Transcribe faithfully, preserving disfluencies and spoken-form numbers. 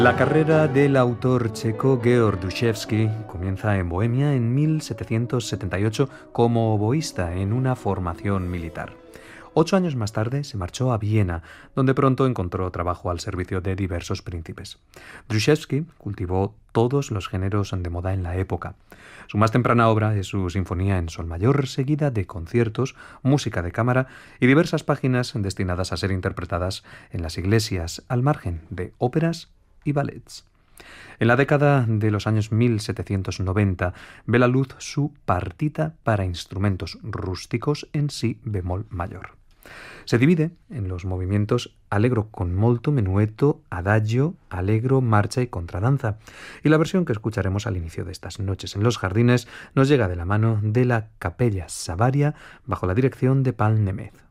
La carrera del autor checo Georg Duszewski comienza en Bohemia en mil setecientos setenta y ocho como oboísta en una formación militar. Ocho años más tarde se marchó a Viena, donde pronto encontró trabajo al servicio de diversos príncipes. Duszewski cultivó todos los géneros de moda en la época. Su más temprana obra es su Sinfonía en sol mayor, seguida de conciertos, música de cámara y diversas páginas destinadas a ser interpretadas en las iglesias, al margen de óperas y ballets. En la década de los años mil setecientos noventa ve la luz su Partita para instrumentos rústicos en si bemol mayor. Se divide en los movimientos Allegro con molto, menueto, adagio, allegro, marcha y contradanza. Y la versión que escucharemos al inicio de estas noches en los jardines nos llega de la mano de la Capella Savaria bajo la dirección de Paul Nemeth.